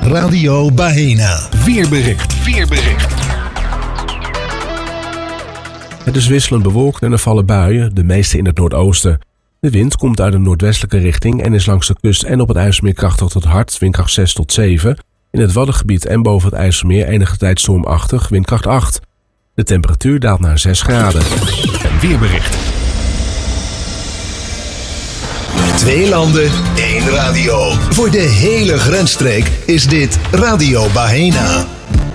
Radio Bahena. Weerbericht. Het is wisselend bewolkt en er vallen buien, de meeste in het noordoosten. De wind komt uit een noordwestelijke richting en is langs de kust en op het IJsselmeer krachtig tot hard, windkracht 6 tot 7. In het Waddengebied en boven het IJsselmeer enige tijd stormachtig, windkracht 8. De temperatuur daalt naar 6 graden. Een weerbericht. 2 landen, 1 radio. Voor de hele grensstreek is dit Radio Bahena.